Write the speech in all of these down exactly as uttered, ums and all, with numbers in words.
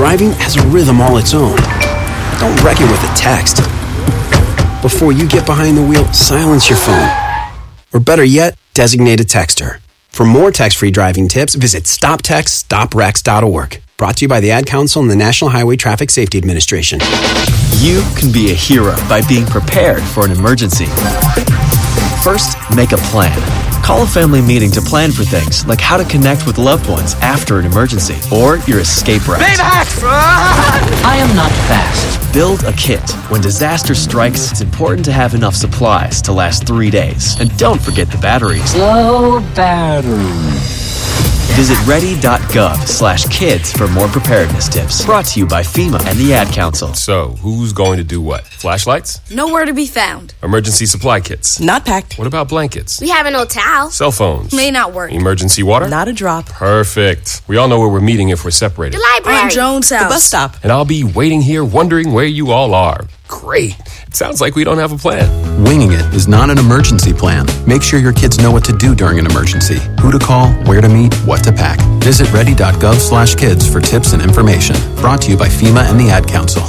driving has a rhythm all its own. Don't wreck it with a text. Before you get behind the wheel, silence your phone. Or better yet, designate a texter. For more text-free driving tips, visit stop text stop wrecks dot org. Brought to you by the Ad Council and the National Highway Traffic Safety Administration. You can be a hero by being prepared for an emergency. First, make a plan. Call a family meeting to plan for things like how to connect with loved ones after an emergency or your escape route. I am not fast. Build a kit. When disaster strikes, it's important to have enough supplies to last three days. And don't forget the batteries. Low battery. Visit ready.gov slash kids for more preparedness tips. Brought to you by FEMA and the Ad Council. So, who's going to do what? Flashlights? Nowhere to be found. Emergency supply kits? Not packed. What about blankets? We have an old towel. Cell phones? May not work. Emergency water? Not a drop. Perfect. We all know where we're meeting if we're separated. The library. On Jones' house. The bus stop. And I'll be waiting here wondering where you all are. Great. It sounds like we don't have a plan. Winging it is not an emergency plan. Make sure your kids know what to do during an emergency, who to call, where to meet, what to pack. Visit ready.gov slash kids for tips and information. Brought to you by FEMA and the Ad Council.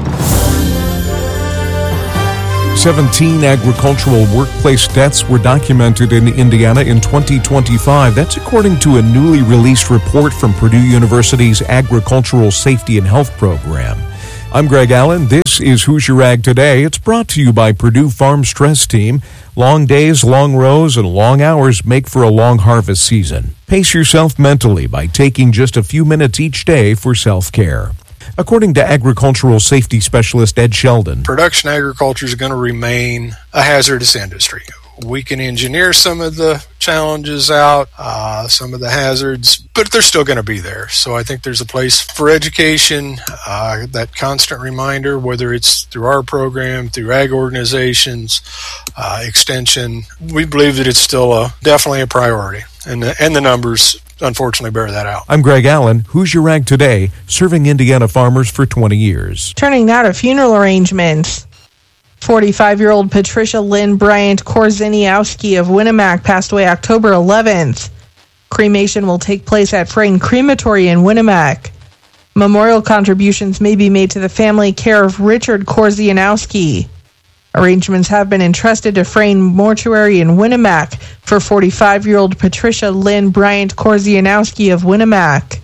seventeen agricultural workplace deaths were documented in Indiana in twenty twenty-five. That's according to a newly released report from Purdue University's Agricultural Safety and Health Program. I'm Greg Allen. This is Hoosier Ag Today. It's brought to you by Purdue Farm Stress Team. Long days, long rows, and long hours make for a long harvest season. Pace yourself mentally by taking just a few minutes each day for self-care. According to agricultural safety specialist Ed Sheldon, production agriculture is going to remain a hazardous industry. We can engineer some of the challenges out, uh, some of the hazards, but they're still going to be there. So I think there's a place for education, uh, that constant reminder, whether it's through our program, through ag organizations, uh, extension. We believe that it's still a, definitely a priority, and the, and the numbers unfortunately bear that out. I'm Greg Allen, Hoosier Ag Today, serving Indiana farmers for twenty years. Turning now to funeral arrangements. forty-five-year-old Patricia Lynn Bryant Korzeniowski of Winnemac passed away October eleventh. Cremation will take place at Frayne Crematory in Winnemac. Memorial contributions may be made to the family care of Richard Korzeniowski. Arrangements have been entrusted to Frayne Mortuary in Winnemac for forty-five-year-old Patricia Lynn Bryant Korzeniowski of Winnemac.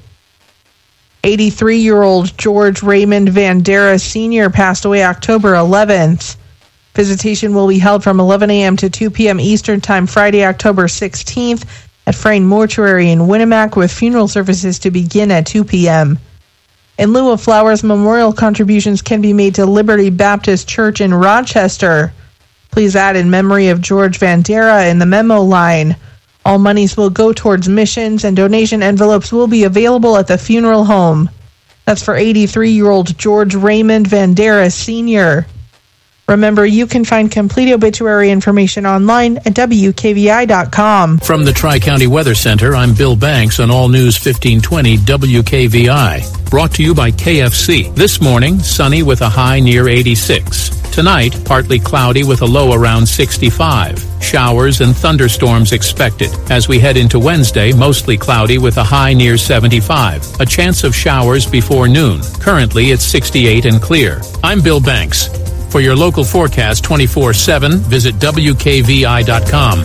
eighty-three-year-old George Raymond Vandera Senior passed away October eleventh. Visitation will be held from eleven a.m. to two p.m. Eastern Time Friday, October sixteenth at Frayne Mortuary in Winnemac, with funeral services to begin at two p.m. In lieu of flowers, memorial contributions can be made to Liberty Baptist Church in Rochester. Please add in memory of George Vandera in the memo line. All monies will go towards missions, and donation envelopes will be available at the funeral home. That's for eighty-three-year-old George Raymond Vandera Senior Remember, you can find complete obituary information online at W K V I dot com. From the Tri-County Weather Center, I'm Bill Banks on All News fifteen twenty W K V I. Brought to you by K F C. This morning, sunny with a high near eighty-six. Tonight, partly cloudy with a low around sixty-five. Showers and thunderstorms expected. As we head into Wednesday, mostly cloudy with a high near seventy-five. A chance of showers before noon. Currently, it's sixty-eight and clear. I'm Bill Banks. For your local forecast twenty-four seven, visit W K V I dot com.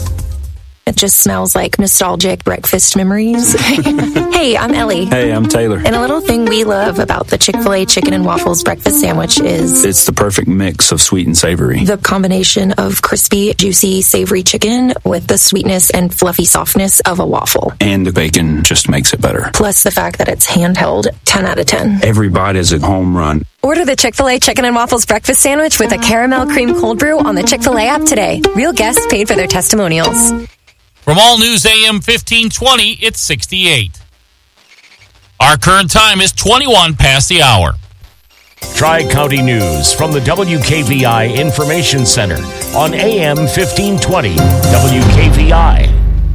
It just smells like nostalgic breakfast memories. Hey, I'm Ellie. Hey, I'm Taylor. And a little thing we love about the Chick-fil-A Chicken and Waffles breakfast sandwich is... it's the perfect mix of sweet and savory. The combination of crispy, juicy, savory chicken with the sweetness and fluffy softness of a waffle. And the bacon just makes it better. Plus the fact that it's handheld, ten out of ten. Every bite is a home run. Order the Chick-fil-A Chicken and Waffles breakfast sandwich with a caramel cream cold brew on the Chick-fil-A app today. Real guests paid for their testimonials. From All News A M fifteen twenty, it's sixty-eight. Our current time is twenty-one past the hour. Tri-County News from the W K V I Information Center on A M fifteen twenty W K V I.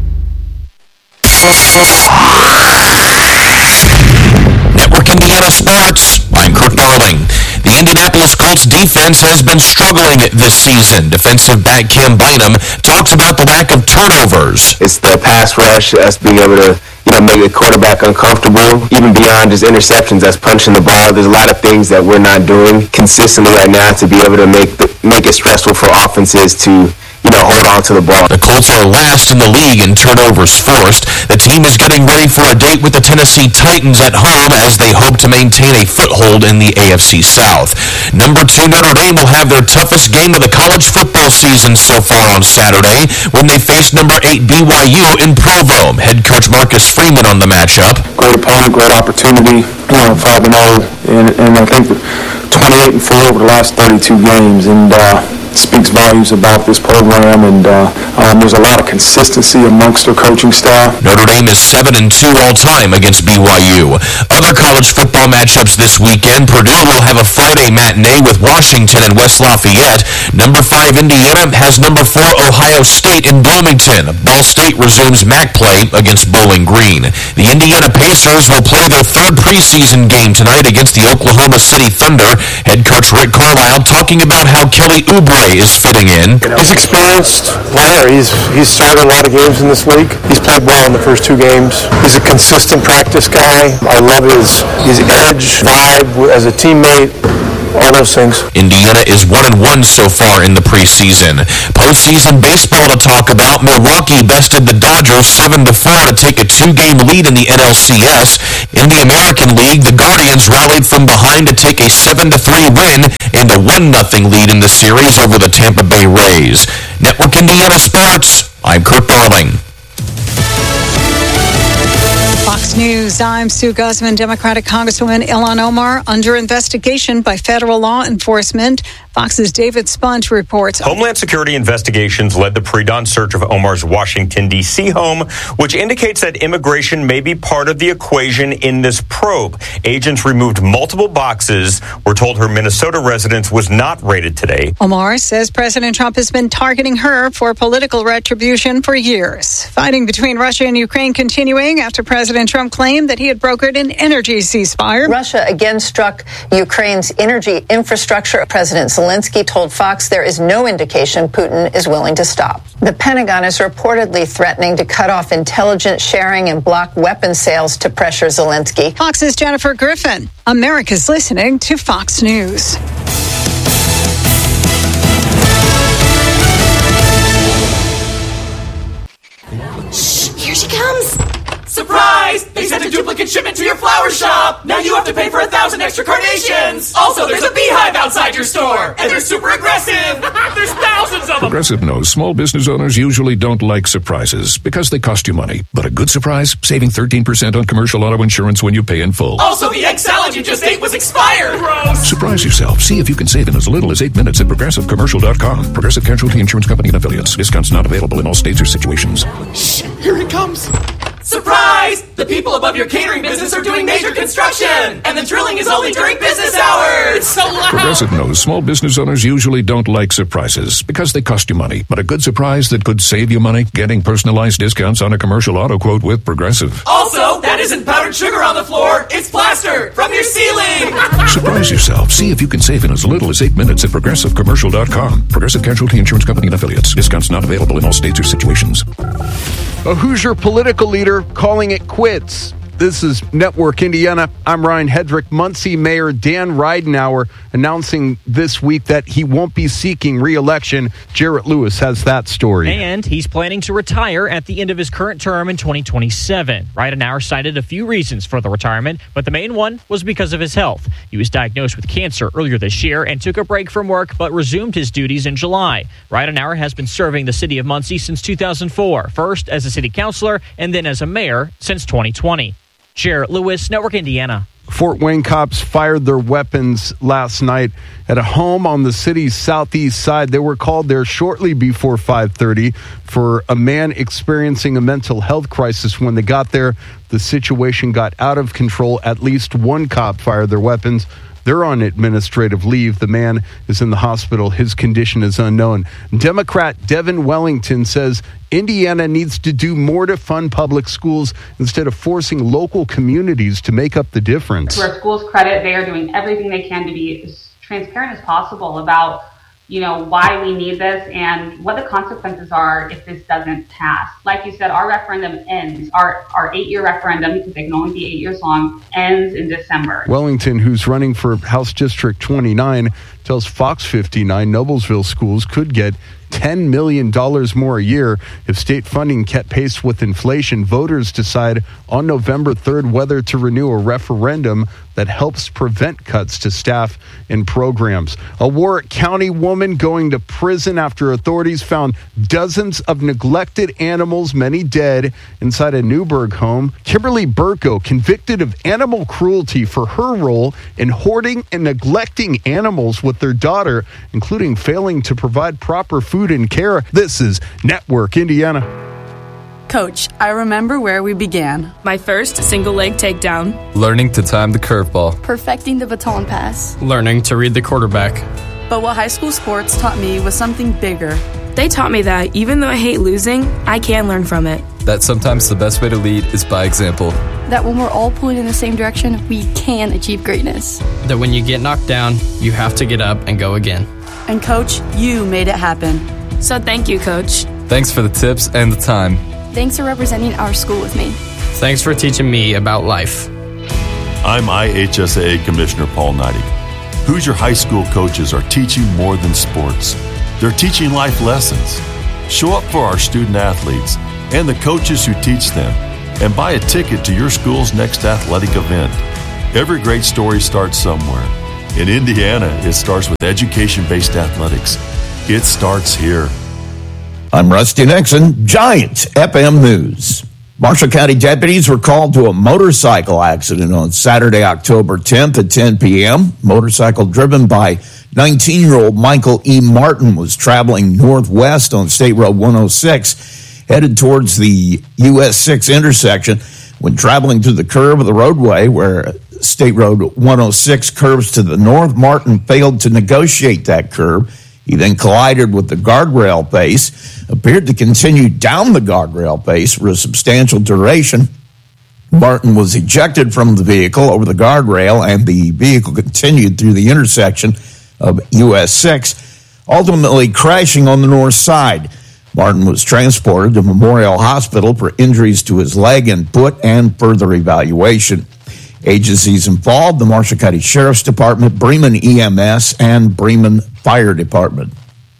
Network Indiana Sports, I'm Kirk Darling. The Indianapolis Colts defense has been struggling this season. Defensive back Cam Bynum talks about the lack of turnovers. It's the pass rush, us being able to, you know, make the quarterback uncomfortable, even beyond just interceptions, that's punching the ball. There's a lot of things that we're not doing consistently right now to be able to make the, make it stressful for offenses to, you know, hold on to the ball. The Colts are last in the league in turnovers forced. The team is getting ready for a date with the Tennessee Titans at home as they hope to maintain a foothold in the A F C South. Number two, Notre Dame will have their toughest game of the college football season so far on Saturday when they face number eight B Y U in Provo. Head coach Marcus Freeman on the matchup. Great opponent, great opportunity. You know, five and oh, and and I think twenty-eight and four over the last thirty-two games, and uh, speaks volumes about this program, and uh, um, there's a lot of consistency amongst their coaching staff. Notre Dame is seven and two all-time against B Y U. Other college football matchups this weekend, Purdue will have a Friday matinee with Washington and West Lafayette. Number five Indiana has number four Ohio State in Bloomington. Ball State resumes M A C play against Bowling Green. The Indiana Pacers will play their third preseason game tonight against the Oklahoma City Thunder. Head coach Rick Carlisle talking about how Kelly Oubre is fitting in. He's experienced player. He's he's started a lot of games in this league. He's played well in the first two games. He's a consistent practice guy. I love his his edge, vibe as a teammate. All those things. Indiana is one and one so far in the preseason. Postseason baseball to talk about. Milwaukee bested the Dodgers seven to four to take a two-game lead in the N L C S. In the American League, the Guardians rallied from behind to take a seven to three win in the one nothing lead in the series over the Tampa Bay Rays. Network Indiana Sports, I'm Kurt Darling. Fox News, I'm Sue Guzman. Democratic Congresswoman Ilhan Omar under investigation by federal law enforcement. Fox's David Spunt reports. Homeland Security investigations led the pre-dawn search of Omar's Washington, D C home, which indicates that immigration may be part of the equation in this probe. Agents removed multiple boxes. We're told her Minnesota residence was not raided today. Omar says President Trump has been targeting her for political retribution for years. Fighting between Russia and Ukraine continuing after President Trump claimed that he had brokered an energy ceasefire. Russia again struck Ukraine's energy infrastructure. President Zelensky told Fox there is no indication Putin is willing to stop. The Pentagon is reportedly threatening to cut off intelligence sharing and block weapon sales to pressure Zelensky. Fox's Jennifer Griffin. America's listening to Fox News. Shh, here she comes. Surprise! They sent a duplicate shipment to your flower shop! Now you have to pay for a thousand extra carnations! Also, there's a beehive outside your store! And they're super aggressive! There's thousands of them! Progressive knows small business owners usually don't like surprises because they cost you money. But a good surprise? Saving thirteen percent on commercial auto insurance when you pay in full. Also, the egg salad you just ate was expired! Gross! Surprise yourself. See if you can save in as little as eight minutes at progressive commercial dot com. Progressive Casualty Insurance Company and affiliates. Discounts not available in all states or situations. Shh! Here it comes! Surprise! The people above your catering business are doing major construction! And the drilling is only during business hours! It's so loud! Progressive knows small business owners usually don't like surprises because they cost you money. But a good surprise that could save you money? Getting personalized discounts on a commercial auto quote with Progressive. Also, that isn't powdered sugar on the floor, it's plaster from your ceiling! Surprise yourself. See if you can save in as little as eight minutes at progressive commercial dot com. Progressive Casualty Insurance Company and affiliates. Discounts not available in all states or situations. A Hoosier political leader calling it quits. This is Network Indiana. I'm Ryan Hedrick. Muncie Mayor Dan Ridenour announcing this week that he won't be seeking re-election. Jarrett Lewis has that story. And he's planning to retire at the end of his current term in twenty twenty-seven. Ridenour cited a few reasons for the retirement, but the main one was because of his health. He was diagnosed with cancer earlier this year and took a break from work, but resumed his duties in July. Ridenour has been serving the city of Muncie since two thousand four, first as a city councilor and then as a mayor since twenty twenty. Jarrett Lewis, Network Indiana. Fort Wayne cops fired their weapons last night at a home on the city's southeast side. They were called there shortly before five thirty for a man experiencing a mental health crisis. When they got there, the situation got out of control. At least one cop fired their weapons. They're on administrative leave. The man is in the hospital. His condition is unknown. Democrat Devin Wellington says Indiana needs to do more to fund public schools instead of forcing local communities to make up the difference. To our schools' credit, they are doing everything they can to be as transparent as possible about you know, why we need this and what the consequences are if this doesn't pass. Like you said, our referendum ends, our, our eight-year referendum, because it can only be eight years long, ends in December. Wellington, who's running for House District twenty-nine, tells Fox fifty-nine Noblesville schools could get ten million dollars more a year if state funding kept pace with inflation. Voters decide on November third whether to renew a referendum that helps prevent cuts to staff and programs. A Warwick County woman going to prison after authorities found dozens of neglected animals, many dead, inside a Newburgh home. Kimberly Burko convicted of animal cruelty for her role in hoarding and neglecting animals with their daughter, including failing to provide proper food and care. This is Network Indiana. Coach, I remember where we began. My first single leg takedown. Learning to time the curveball. Perfecting the baton pass. Learning to read the quarterback. But what high school sports taught me was something bigger. They taught me that even though I hate losing, I can learn from it. That sometimes the best way to lead is by example. That when we're all pulling in the same direction, we can achieve greatness. That when you get knocked down, you have to get up and go again. And Coach, you made it happen. So thank you, Coach. Thanks for the tips and the time. Thanks for representing our school with me. Thanks for teaching me about life. I'm I H S A A Commissioner Paul Neidig. Hoosier high school coaches are teaching more than sports. They're teaching life lessons. Show up for our student athletes and the coaches who teach them, and buy a ticket to your school's next athletic event. Every great story starts somewhere. In Indiana, it starts with education-based athletics. It starts here. I'm Rusty Nixon, Giants F M News. Marshall County deputies were called to a motorcycle accident on Saturday, October tenth at ten p.m. Motorcycle driven by nineteen-year-old Michael E. Martin was traveling northwest on State Road one oh six, headed towards the U S six intersection. When traveling to the curve of the roadway where State Road one oh six curves to the north, Martin failed to negotiate that curve. He then collided with the guardrail base, appeared to continue down the guardrail base for a substantial duration. Martin was ejected from the vehicle over the guardrail, and the vehicle continued through the intersection of U S six, ultimately crashing on the north side. Martin was transported to Memorial Hospital for injuries to his leg and foot and further evaluation. Agencies involved: the Marshall County Sheriff's Department, Bremen E M S, and Bremen Fire Department.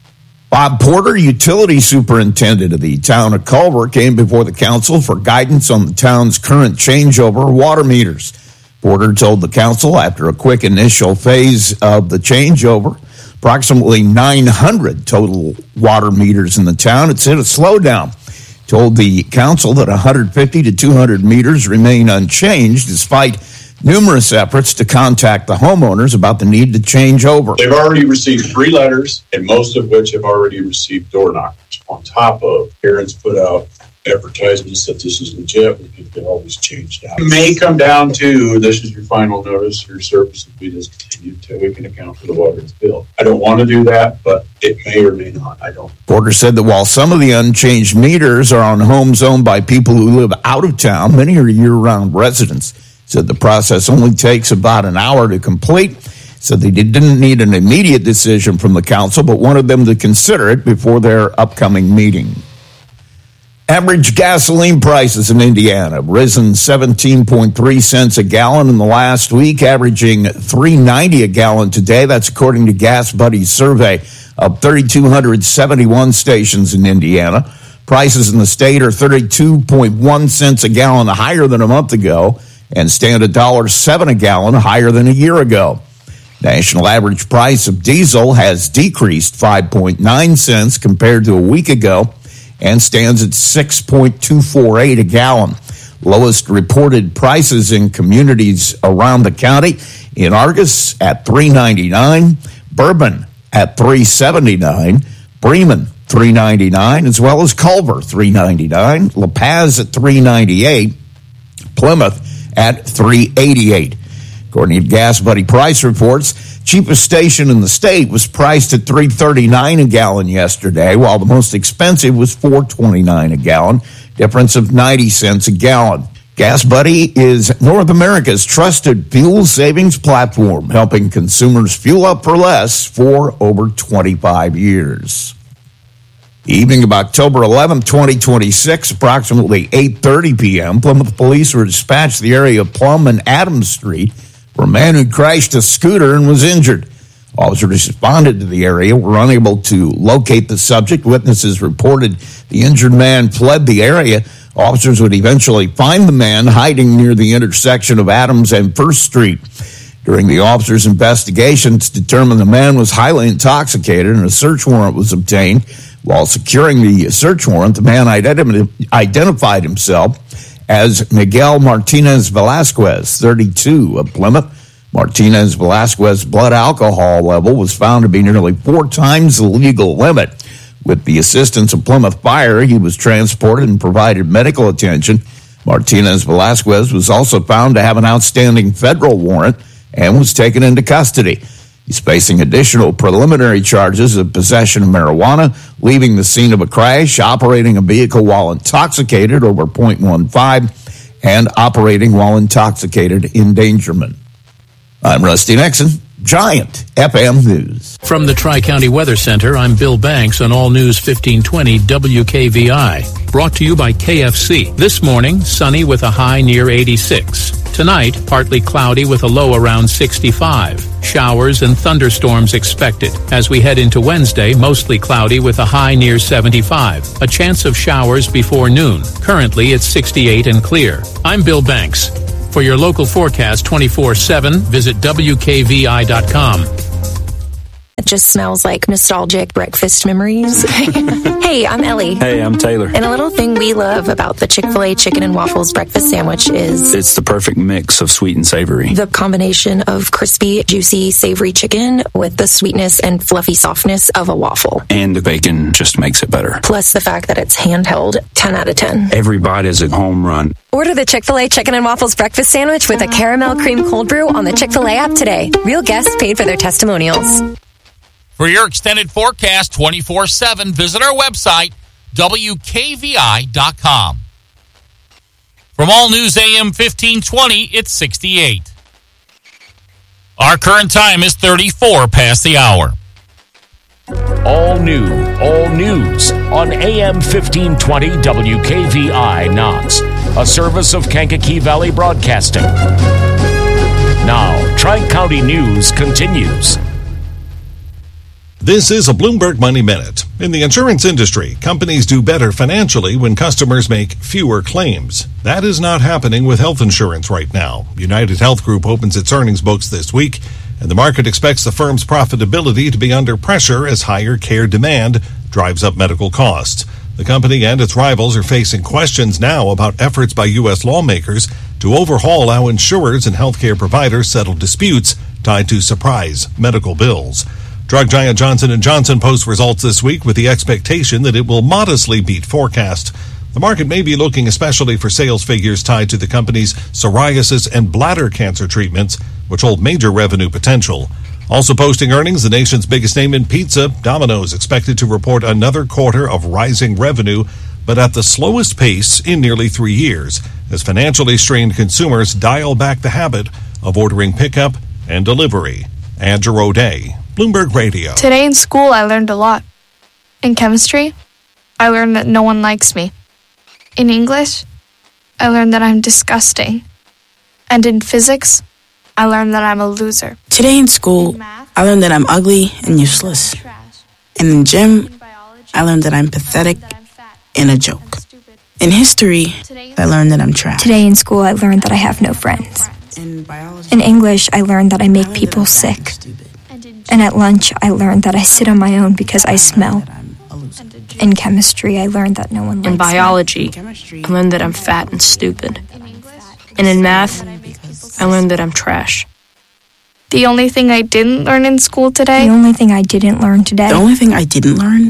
Bob Porter, utility superintendent of the town of Culver, came before the council for guidance on the town's current changeover of water meters. Porter told the council after a quick initial phase of the changeover, approximately nine hundred total water meters in the town, it's hit a slowdown. Told the council that one hundred fifty to two hundred meters remain unchanged despite numerous efforts to contact the homeowners about the need to change over. They've already received three letters, and most of which have already received door knockers. On top of, parents put out advertisements that this is legit, we can get all this changed out. It may come down to, this is your final notice, your service will be discontinued until we can account for the water it's billed. I don't want to do that, but it may or may not. I don't. Porter said that while some of the unchanged meters are on homes owned by people who live out of town, many are year-round residents. Said the process only takes about an hour to complete. Said they didn't need an immediate decision from the council, but wanted them to consider it before their upcoming meeting. Average gasoline prices in Indiana have risen seventeen point three cents a gallon in the last week, averaging three dollars and ninety cents a gallon today. That's according to Gas Buddy's survey of three thousand two hundred seventy-one stations in Indiana. Prices in the state are thirty-two point one cents a gallon higher than a month ago and stand one dollar and seven cents a gallon higher than a year ago. National average price of diesel has decreased five point nine cents compared to a week ago and stands at six point two four eight a gallon. Lowest reported prices in communities around the county: in Argus at three ninety-nine, Bourbon at three seventy-nine, Bremen three ninety-nine, as well as Culver three ninety-nine, La Paz at three ninety-eight, Plymouth at three eighty-eight. According to Gas Buddy price reports, cheapest station in the state was priced at three thirty-nine a gallon yesterday, while the most expensive was four twenty-nine a gallon, difference of ninety cents a gallon. Gas Buddy is North America's trusted fuel savings platform, helping consumers fuel up for less for over twenty-five years. Evening of October eleventh, twenty twenty-six, approximately eight thirty p.m., Plymouth police were dispatched to the area of Plum and Adams Street, where a man who crashed a scooter and was injured. Officers responded to the area, were unable to locate the subject. Witnesses reported the injured man fled the area. Officers would eventually find the man hiding near the intersection of Adams and First Street. During the officers' investigations, determined the man was highly intoxicated and a search warrant was obtained. While securing the search warrant, the man identi- identified himself as Miguel Martinez Velasquez, thirty-two, of Plymouth. Martinez Velasquez's blood alcohol level was found to be nearly four times the legal limit. With the assistance of Plymouth Fire, he was transported and provided medical attention. Martinez Velasquez was also found to have an outstanding federal warrant and was taken into custody. He's facing additional preliminary charges of possession of marijuana, leaving the scene of a crash, operating a vehicle while intoxicated over point one five, and operating while intoxicated endangerment. I'm Rusty Nixon, Giant F M News. From the Tri-County Weather Center, I'm Bill Banks on All News fifteen twenty W K V I. Brought to you by K F C. This morning, sunny with a high near eighty-six. Tonight, partly cloudy with a low around sixty-five. Showers and thunderstorms expected. As we head into Wednesday, mostly cloudy with a high near seventy-five. A chance of showers before noon. Currently, it's sixty-eight and clear. I'm Bill Banks. For your local forecast twenty-four seven, visit W K V I dot com. It just smells like nostalgic breakfast memories. Hey, I'm Ellie. Hey, I'm Taylor. And a little thing we love about the Chick-fil-A chicken and waffles breakfast sandwich is it's the perfect mix of sweet and savory. The combination of crispy, juicy, savory chicken with the sweetness and fluffy softness of a waffle. And the bacon just makes it better. Plus the fact that it's handheld, ten out of ten. Every bite is a home run. Order the Chick-fil-A chicken and waffles breakfast sandwich with a caramel cream cold brew on the Chick-fil-A app today. Real guests paid for their testimonials. For your extended forecast twenty-four seven, visit our website, W K V I dot com. From All News A M fifteen twenty, it's sixty-eight. Our current time is thirty-four past the hour. All new, all news on A M fifteen twenty W K V I Knox, a service of Kankakee Valley Broadcasting. Now, Tri-County News continues. This is a Bloomberg Money Minute. In the insurance industry, companies do better financially when customers make fewer claims. That is not happening with health insurance right now. United Health Group opens its earnings books this week, and the market expects the firm's profitability to be under pressure as higher care demand drives up medical costs. The company and its rivals are facing questions now about efforts by U S lawmakers to overhaul how insurers and healthcare providers settle disputes tied to surprise medical bills. Drug giant Johnson and Johnson posts results this week with the expectation that it will modestly beat forecast. The market may be looking especially for sales figures tied to the company's psoriasis and bladder cancer treatments, which hold major revenue potential. Also posting earnings, the nation's biggest name in pizza, Domino's, expected to report another quarter of rising revenue, but at the slowest pace in nearly three years, as financially strained consumers dial back the habit of ordering pickup and delivery. Andrew O'Day, Bloomberg Radio. Today in school, I learned a lot. In chemistry, I learned that no one likes me. In English, I learned that I'm disgusting. And in physics, I learned that I'm a loser. Today in school, I learned that I'm ugly and useless. And in gym, I learned that I'm pathetic and a joke. In history, I learned that I'm trash. Today in school, I learned that I have no friends. In English, I learned that I make people sick. And at lunch, I learned that I sit on my own because I smell. In chemistry, I learned that no one likes me. In biology, I learned that I'm fat and stupid. And in math, I learned that I'm trash. The only thing I didn't learn in school today... The only thing I didn't learn today... The only thing I didn't learn...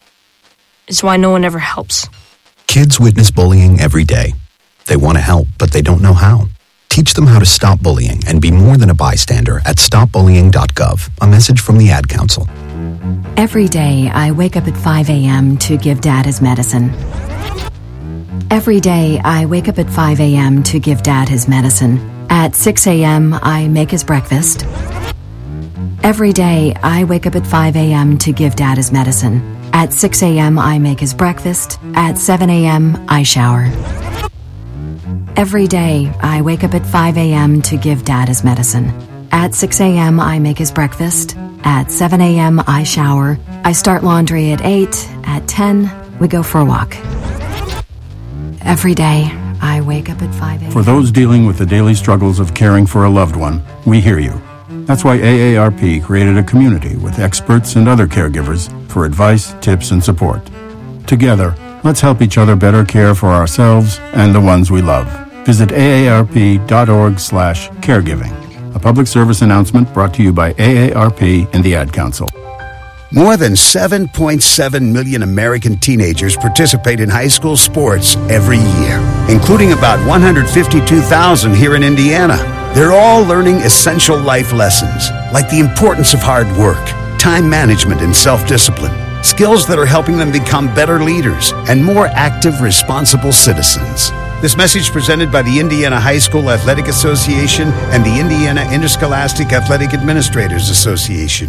is why no one ever helps. Kids witness bullying every day. They want to help, but they don't know how. Teach them how to stop bullying and be more than a bystander at stop bullying dot gov. A message from the Ad Council. Every day, I wake up at five a.m. to give Dad his medicine. Every day, I wake up at five a.m. to give Dad his medicine. At six a.m., I make his breakfast. Every day, I wake up at five a.m. to give Dad his medicine. At six a.m., I make his breakfast. At seven a.m., I shower. Every day, I wake up at five a.m. to give Dad his medicine. At six a.m., I make his breakfast. At seven a.m., I shower. I start laundry at eight. At ten, we go for a walk. Every day, I wake up at five a.m. For those dealing with the daily struggles of caring for a loved one, we hear you. That's why A A R P created a community with experts and other caregivers for advice, tips, and support. Together, let's help each other better care for ourselves and the ones we love. Visit A A R P dot org slash caregiving. A public service announcement brought to you by A A R P and the Ad Council. More than seven point seven million American teenagers participate in high school sports every year, including about one hundred fifty-two thousand here in Indiana. They're all learning essential life lessons, like the importance of hard work, time management, and self-discipline, skills that are helping them become better leaders and more active, responsible citizens. This message presented by the Indiana High School Athletic Association and the Indiana Interscholastic Athletic Administrators Association.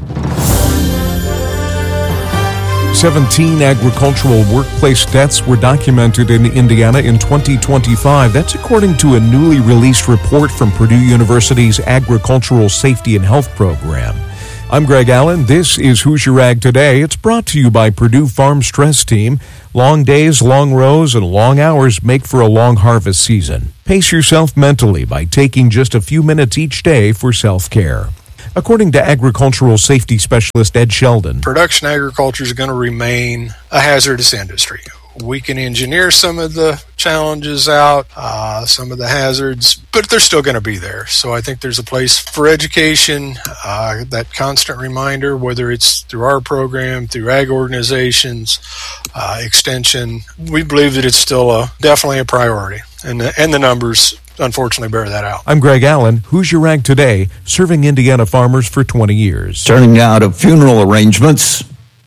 seventeen agricultural workplace deaths were documented in Indiana in twenty twenty-five. That's according to a newly released report from Purdue University's Agricultural Safety and Health Program. I'm Greg Allen. This is Hoosier Ag Today. It's brought to you by Purdue Farm Stress Team. Long days, long rows, and long hours make for a long harvest season. Pace yourself mentally by taking just a few minutes each day for self-care. According to agricultural safety specialist Ed Sheldon, production agriculture is going to remain a hazardous industry. We can engineer some of the challenges out, uh, some of the hazards, but they're still going to be there. So I think there's a place for education, uh, that constant reminder, whether it's through our program, through ag organizations, uh, extension. We believe that it's still a, definitely a priority, and the, and the numbers unfortunately bear that out. I'm Greg Allen, Hoosier Ag Today, serving Indiana farmers for twenty years. Turning now to funeral arrangements.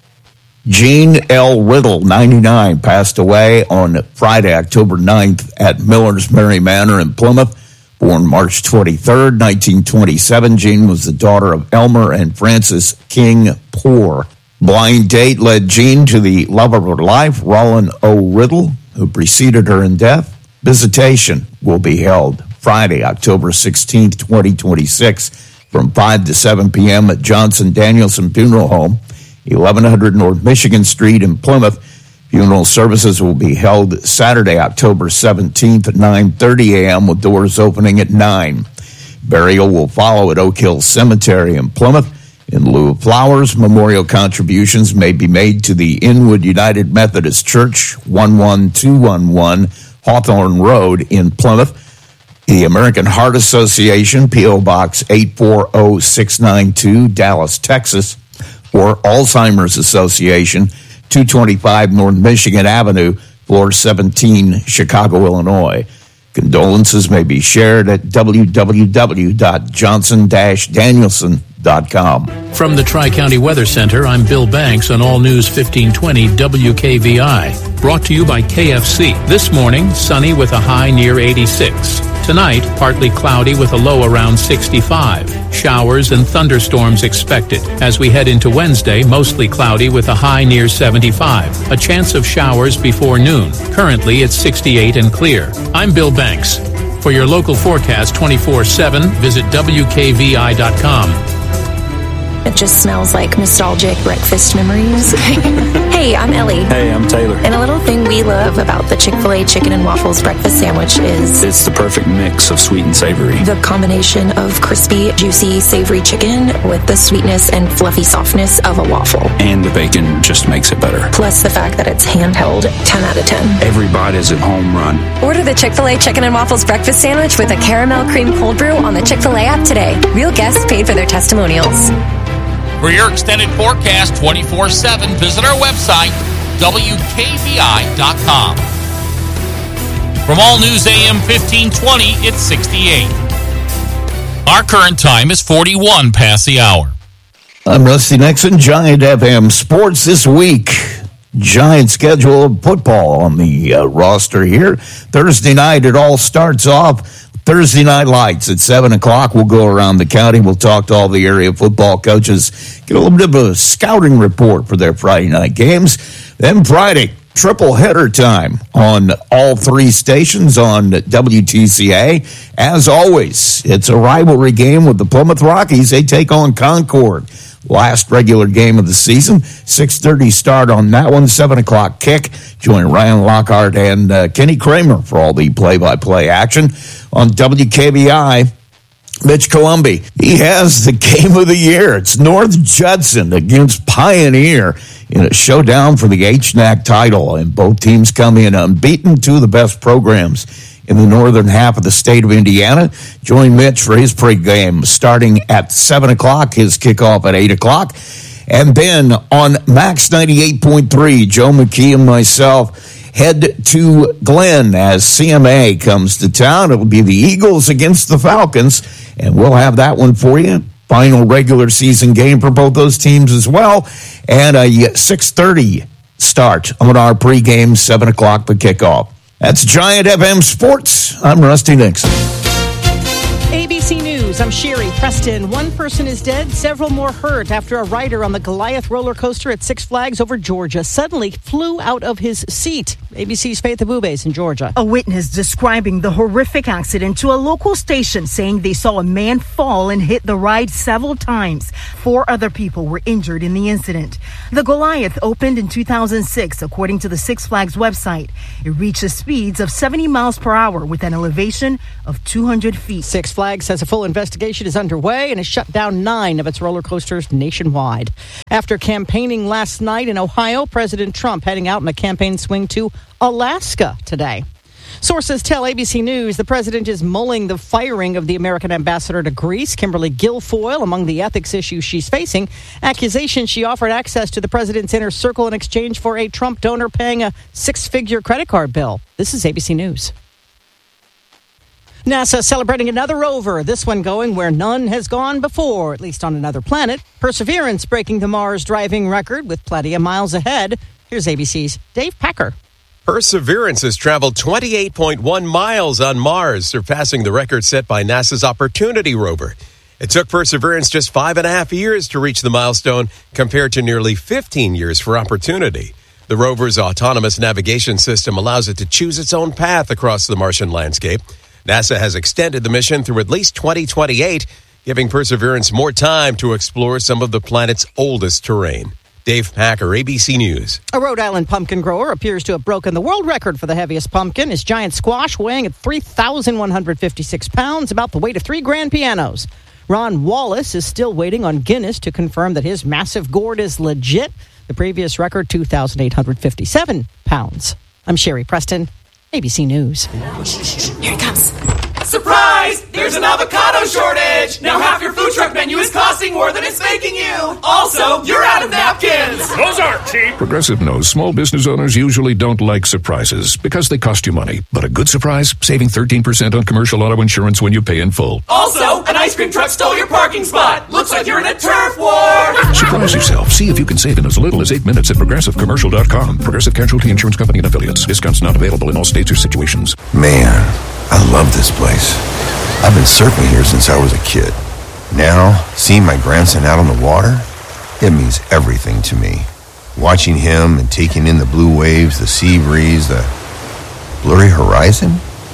Gene L. Riddle, ninety-nine, passed away on Friday, October ninth at Miller's Mary Manor in Plymouth. Born March twenty-third, nineteen twenty-seven, Jean was the daughter of Elmer and Frances King Poor. Blind date led Jean to the love of her life, Roland O. Riddle, who preceded her in death. Visitation will be held Friday, October sixteenth, twenty twenty-six, from five to seven p.m. at Johnson Danielson Funeral Home, eleven hundred North Michigan Street in Plymouth. Funeral services will be held Saturday, October seventeenth at nine thirty a.m. with doors opening at nine. Burial will follow at Oak Hill Cemetery in Plymouth. In lieu of flowers, memorial contributions may be made to the Inwood United Methodist Church, one one two one one Hawthorne Road in Plymouth. The American Heart Association, P O. Box eight four zero six nine two, Dallas, Texas, or Alzheimer's Association, two twenty-five North Michigan Avenue, floor seventeen, Chicago, Illinois. Condolences may be shared at w w w dot johnson dash danielson dot com. From the Tri-County Weather Center, I'm Bill Banks on All News fifteen twenty W K V I. Brought to you by K F C. This morning, sunny with a high near eighty-six. Tonight, partly cloudy with a low around sixty-five. Showers and thunderstorms expected. As we head into Wednesday, mostly cloudy with a high near seventy-five. A chance of showers before noon. Currently, it's sixty-eight and clear. I'm Bill Banks. For your local forecast twenty-four seven, visit W K V I dot com. It just smells like nostalgic breakfast memories. Hey, I'm Ellie. Hey, I'm Taylor. And a little thing we love about the Chick-fil-A Chicken and Waffles breakfast sandwich is it's the perfect mix of sweet and savory. The combination of crispy, juicy, savory chicken with the sweetness and fluffy softness of a waffle. And the bacon just makes it better. Plus the fact that it's handheld, ten out of ten. Every bite is a home run. Order the Chick-fil-A Chicken and Waffles breakfast sandwich with a caramel cream cold brew on the Chick-fil-A app today. Real guests paid for their testimonials. For your extended forecast twenty-four seven, visit our website, W K V I dot com. From All News A M fifteen twenty, it's sixty-eight. Our current time is forty-one past the hour. I'm Rusty Nixon, Giant F M Sports this week. Giant schedule of football on the uh, roster here. Thursday night, it all starts off. Thursday Night Lights at seven o'clock. We'll go around the county. We'll talk to all the area football coaches, get a little bit of a scouting report for their Friday night games. Then Friday, triple header time on all three stations on W T C A. As always, it's a rivalry game with the Plymouth Rockies. They take on Concord. Last regular game of the season, six thirty start on that one, seven o'clock kick. Join Ryan Lockhart and uh, Kenny Kramer for all the play-by-play action. On W K V I, Mitch Columbi, he has the game of the year. It's North Judson against Pioneer in a showdown for the H N A C title. And both teams come in unbeaten, two of the best programs in the northern half of the state of Indiana. Join Mitch for his pregame starting at seven o'clock, his kickoff at eight o'clock. And then on Max ninety-eight point three, Joe McKee and myself head to Glenn as C M A comes to town. It will be the Eagles against the Falcons, and we'll have that one for you. Final regular season game for both those teams as well. And a six thirty start on our pregame, seven o'clock the kickoff. That's Giant F M Sports. I'm Rusty Nixon. A B C News, I'm Sherry Preston. One person is dead, several more hurt after a rider on the Goliath roller coaster at Six Flags over Georgia suddenly flew out of his seat. A B C's Faith Abubes in Georgia. A witness describing the horrific accident to a local station, saying they saw a man fall and hit the ride several times. Four other people were injured in the incident. The Goliath opened in two thousand six, according to the Six Flags website. It reaches speeds of seventy miles per hour with an elevation of two hundred feet. Six Flags says a full investigation is underway and has shut down nine of its roller coasters nationwide. After campaigning last night in Ohio, President Trump heading out in a campaign swing to Alaska today. Sources tell A B C News the president is mulling the firing of the American ambassador to Greece, Kimberly Guilfoyle, among the ethics issues she's facing. Accusations she offered access to the president's inner circle in exchange for a Trump donor paying a six-figure credit card bill. This is A B C News. NASA celebrating another rover, this one going where none has gone before, at least on another planet. Perseverance breaking the Mars driving record with plenty of miles ahead. Here's A B C's Dave Packer. Perseverance has traveled twenty-eight point one miles on Mars, surpassing the record set by NASA's Opportunity rover. It took Perseverance just five and a half years to reach the milestone, compared to nearly fifteen years for Opportunity. The rover's autonomous navigation system allows it to choose its own path across the Martian landscape. NASA has extended the mission through at least twenty twenty-eight, giving Perseverance more time to explore some of the planet's oldest terrain. Dave Packer, A B C News. A Rhode Island pumpkin grower appears to have broken the world record for the heaviest pumpkin. His giant squash weighing at three thousand one hundred fifty-six pounds, about the weight of three grand pianos. Ron Wallace is still waiting on Guinness to confirm that his massive gourd is legit. The previous record, two thousand eight hundred fifty-seven pounds. I'm Sherry Preston, A B C News. Here he comes. Surprise! There's an avocado shortage! Now half your food truck menu is costing more than it's making you! Also, you're out of napkins! Those aren't cheap! Progressive knows small business owners usually don't like surprises because they cost you money. But a good surprise, saving thirteen percent on commercial auto insurance when you pay in full. Also, an ice cream truck stole your parking spot! Looks like you're in a turf war! Surprise yourself. See if you can save in as little as eight minutes at progressive commercial dot com. Progressive Casualty Insurance Company and Affiliates. Discounts not available in all states or situations. Man, I love this place. I've been surfing here since I was a kid. Now, seeing my grandson out on the water, it means everything to me. Watching him and taking in the blue waves, the sea breeze, the blurry horizon.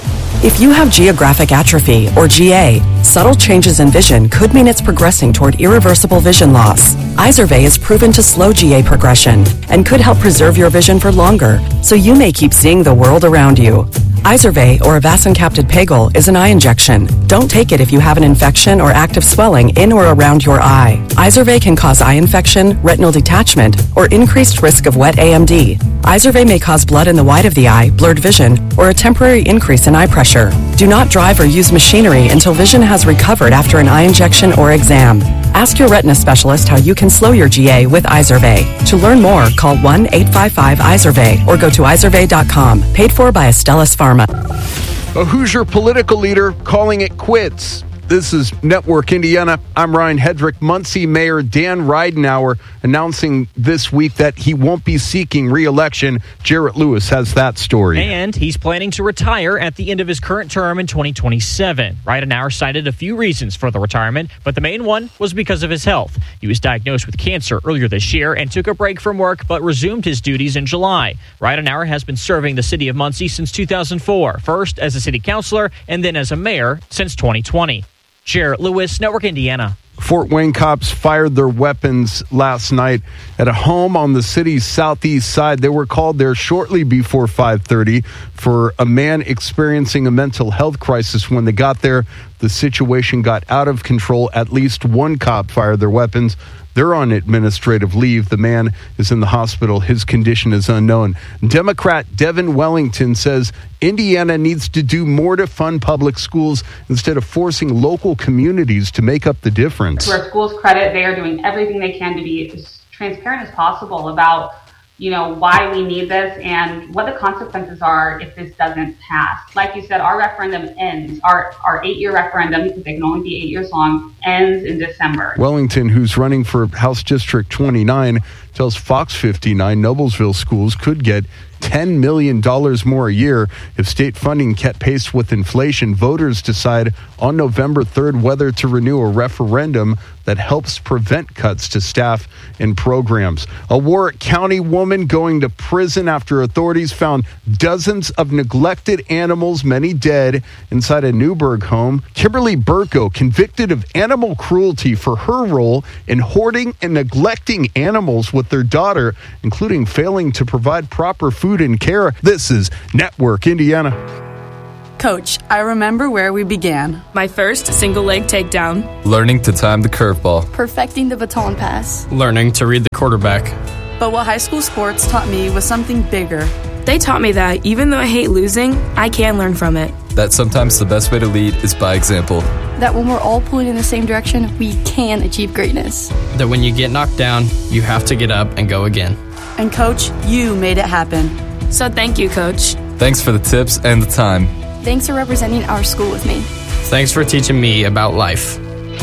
If you have geographic atrophy, or G A, subtle changes in vision could mean it's progressing toward irreversible vision loss. Izervay is proven to slow G A progression and could help preserve your vision for longer, so you may keep seeing the world around you. Izervay, or avacincaptad pegol, is an eye injection. Don't take it if you have an infection or active swelling in or around your eye. Izervay can cause eye infection, retinal detachment, or increased risk of wet A M D. Izervay may cause blood in the white of the eye, blurred vision, or a temporary increase in eye pressure. Do not drive or use machinery until vision has recovered after an eye injection or exam. Ask your retina specialist how you can slow your G A with Izervay. To learn more, call one eight five five Izervay or go to izervay dot com. Paid for by Astellas Pharma. A Hoosier political leader calling it quits. This is Network Indiana. I'm Ryan Hedrick. Muncie Mayor Dan Ridenour announcing this week that he won't be seeking re-election. Jarrett Lewis has that story. And he's planning to retire at the end of his current term in twenty twenty-seven. Ridenour cited a few reasons for the retirement, but the main one was because of his health. He was diagnosed with cancer earlier this year and took a break from work, but resumed his duties in July. Ridenour has been serving the city of Muncie since two thousand four, first as a city councilor and then as a mayor since twenty twenty. Jarrett Lewis, Network Indiana. Fort Wayne cops fired their weapons last night at a home on the city's southeast side. They were called there shortly before five thirty for a man experiencing a mental health crisis. When they got there, the situation got out of control. At least one cop fired their weapons. They're on administrative leave. The man is in the hospital. His condition is unknown. Democrat Devin Wellington says Indiana needs to do more to fund public schools instead of forcing local communities to make up the difference. To our schools' credit, they are doing everything they can to be as transparent as possible about, you know, why we need this and what the consequences are if this doesn't pass. Like you said, our referendum ends. Our our eight-year referendum, because they can only be eight years long, ends in December. Wellington, who's running for House District twenty-nine, tells Fox fifty-nine Noblesville schools could get ten million dollars more a year if state funding kept pace with inflation. Voters decide on November third whether to renew a referendum that helps prevent cuts to staff and programs. A Warwick County woman going to prison after authorities found dozens of neglected animals, many dead, inside a Newburgh home. Kimberly Burko convicted of animal cruelty for her role in hoarding and neglecting animals with their daughter, including failing to provide proper food and care. This is Network Indiana. Coach, I remember where we began. My first single leg takedown. Learning to time the curveball. Perfecting the baton pass. Learning to read the quarterback. But what high school sports taught me was something bigger. They taught me that even though I hate losing, I can learn from it. That sometimes the best way to lead is by example. That when we're all pulling in the same direction, we can achieve greatness. That when you get knocked down, you have to get up and go again. And Coach, you made it happen. So thank you, Coach. Thanks for the tips and the time. Thanks for representing our school with me. Thanks for teaching me about life.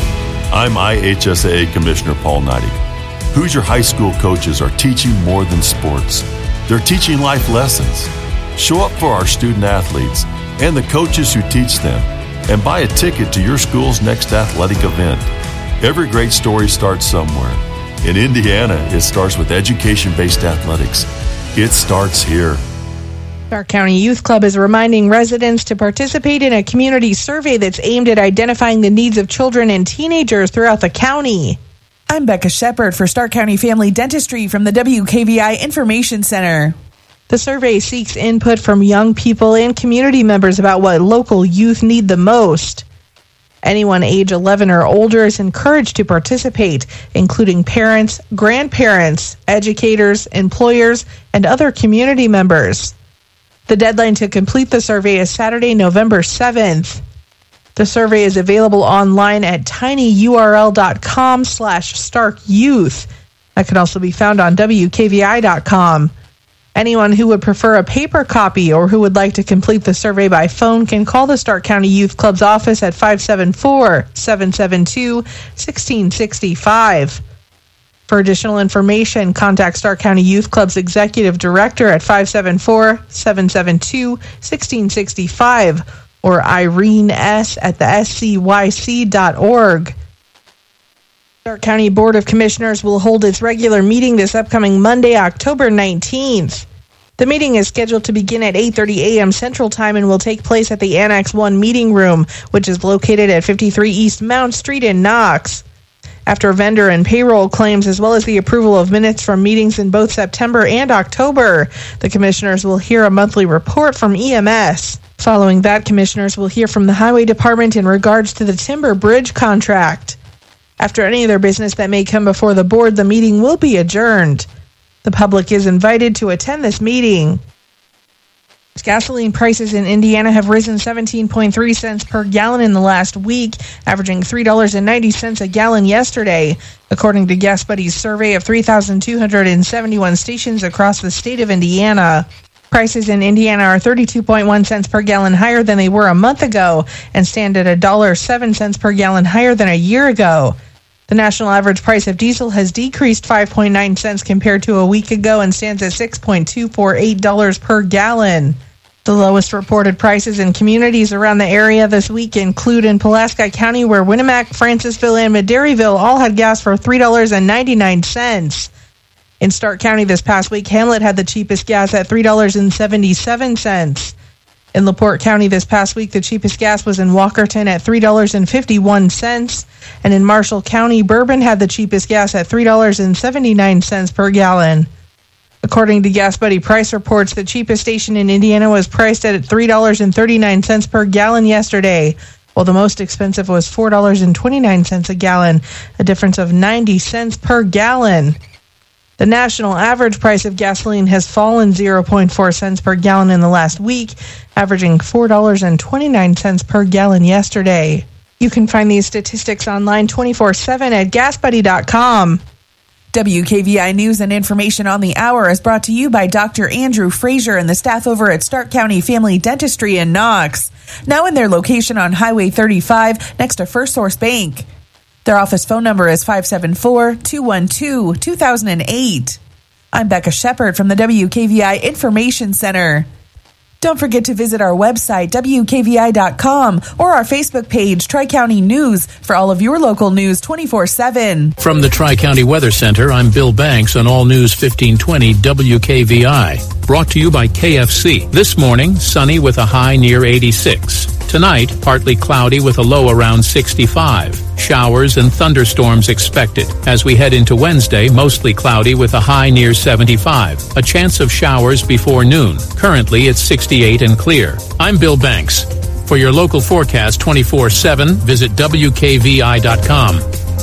I'm I H S A A Commissioner Paul Neidig. Hoosier High School coaches are teaching more than sports. They're teaching life lessons. Show up for our student athletes and the coaches who teach them, and buy a ticket to your school's next athletic event. Every great story starts somewhere. In Indiana, it starts with education-based athletics. It starts here. Stark County Youth Club is reminding residents to participate in a community survey that's aimed at identifying the needs of children and teenagers throughout the county. I'm Becca Shepard for Stark County Family Dentistry from the W K V I Information Center. The survey seeks input from young people and community members about what local youth need the most. Anyone age eleven or older is encouraged to participate, including parents, grandparents, educators, employers, and other community members. The deadline to complete the survey is Saturday, November seventh. The survey is available online at tinyurl.com slash starkyouth. That can also be found on W K V I dot com. Anyone who would prefer a paper copy or who would like to complete the survey by phone can call the Stark County Youth Club's office at five seven four, seven seven two, one six six five. For additional information, contact Stark County Youth Club's Executive Director at five seven four, seven seven two, one six six five or Irene S. at the S C Y C dot org. Stark County Board of Commissioners will hold its regular meeting this upcoming Monday, October nineteenth. The meeting is scheduled to begin at eight thirty a.m. Central Time and will take place at the Annex one Meeting Room, which is located at fifty-three East Mount Street in Knox. After vendor and payroll claims, as well as the approval of minutes from meetings in both September and October, the commissioners will hear a monthly report from E M S. Following that, commissioners will hear from the Highway Department in regards to the Timber Bridge contract. After any other business that may come before the board, the meeting will be adjourned. The public is invited to attend this meeting. Gasoline prices in Indiana have risen seventeen point three cents per gallon in the last week, averaging three dollars and ninety cents a gallon yesterday, according to Gas Buddy's survey of three thousand two hundred seventy-one stations across the state of Indiana. Prices in Indiana are thirty-two point one cents per gallon higher than they were a month ago and stand at one dollar and seven cents per gallon higher than a year ago. The national average price of diesel has decreased five point nine cents compared to a week ago and stands at six point two four eight dollars per gallon. The lowest reported prices in communities around the area this week include in Pulaski County, where Winnemac, Francisville, and Maderryville all had gas for three dollars and ninety-nine cents. In Stark County this past week, Hamlet had the cheapest gas at three dollars and seventy-seven cents. In LaPorte County this past week, the cheapest gas was in Walkerton at three dollars and fifty-one cents. And in Marshall County, Bourbon had the cheapest gas at three dollars and seventy-nine cents per gallon. According to Gas Buddy price reports, the cheapest station in Indiana was priced at three dollars and thirty-nine cents per gallon yesterday, while the most expensive was four dollars and twenty-nine cents a gallon, a difference of ninety cents per gallon. The national average price of gasoline has fallen zero point four cents per gallon in the last week, averaging four dollars and twenty-nine cents per gallon yesterday. You can find these statistics online twenty-four seven at gas buddy dot com. W K V I News and information on the hour is brought to you by Doctor Andrew Frazier and the staff over at Stark County Family Dentistry in Knox. Now in their location on Highway thirty-five next to First Source Bank. Their office phone number is five seven four, two one two, two thousand eight. I'm Becca Shepard from the W K V I Information Center. Don't forget to visit our website, W K V I dot com, or our Facebook page, Tri-County News, for all of your local news twenty-four seven. From the Tri-County Weather Center, I'm Bill Banks on All News fifteen twenty W K V I. Brought to you by K F C. This morning, sunny with a high near eighty-six. Tonight, partly cloudy with a low around sixty-five. Showers and thunderstorms expected. As we head into Wednesday, mostly cloudy with a high near seventy-five. A chance of showers before noon. Currently, it's sixty-eight and clear. I'm Bill Banks. For your local forecast twenty-four seven, visit W K V I dot com.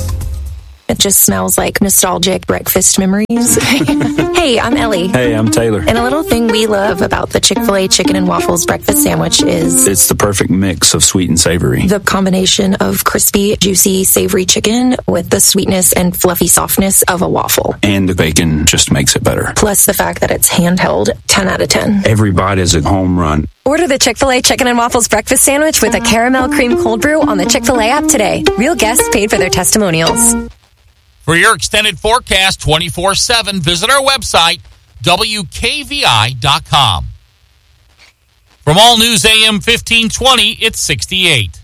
It just smells like nostalgic breakfast memories. Hey, I'm Ellie. Hey, I'm Taylor. And a little thing we love about the Chick-fil-A Chicken and Waffles breakfast sandwich is... It's the perfect mix of sweet and savory. The combination of crispy, juicy, savory chicken with the sweetness and fluffy softness of a waffle. And the bacon just makes it better. Plus the fact that it's handheld, ten out of ten. Every bite is a home run. Order the Chick-fil-A Chicken and Waffles breakfast sandwich with a caramel cream cold brew on the Chick-fil-A app today. Real guests paid for their testimonials. For your extended forecast twenty-four seven, visit our website, W K V I dot com. From All News A M fifteen twenty, it's sixty-eight.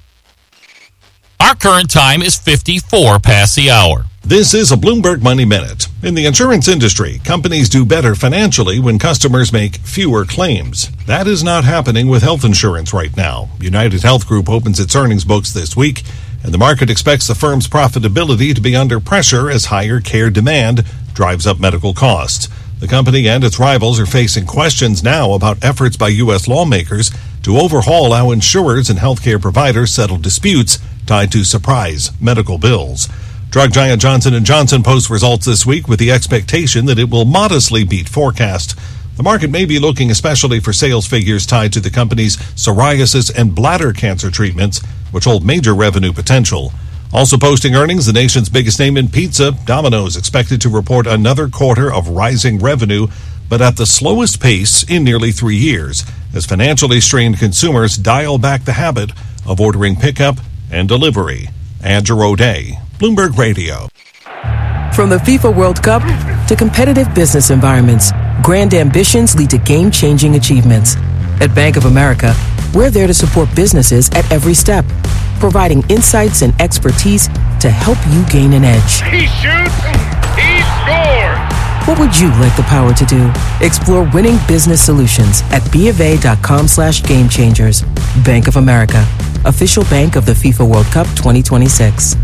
Our current time is fifty-four past the hour. This is a Bloomberg Money Minute. In the insurance industry, companies do better financially when customers make fewer claims. That is not happening with health insurance right now. United Health Group opens its earnings books this week, and the market expects the firm's profitability to be under pressure as higher care demand drives up medical costs. The company and its rivals are facing questions now about efforts by U S lawmakers to overhaul how insurers and healthcare providers settle disputes tied to surprise medical bills. Drug giant Johnson and Johnson posts results this week with the expectation that it will modestly beat forecast. The market may be looking especially for sales figures tied to the company's psoriasis and bladder cancer treatments, which hold major revenue potential. Also posting earnings, the nation's biggest name in pizza, Domino's, expected to report another quarter of rising revenue, but at the slowest pace in nearly three years, as financially strained consumers dial back the habit of ordering pickup and delivery. Andrew O'Day, Bloomberg Radio. From the FIFA World Cup to competitive business environments, grand ambitions lead to game-changing achievements. At Bank of America, we're there to support businesses at every step, providing insights and expertise to help you gain an edge. He shoots, he scores! What would you like the power to do? Explore winning business solutions at BofA.com slash game changers. Bank of America, official bank of the FIFA World Cup twenty twenty-six.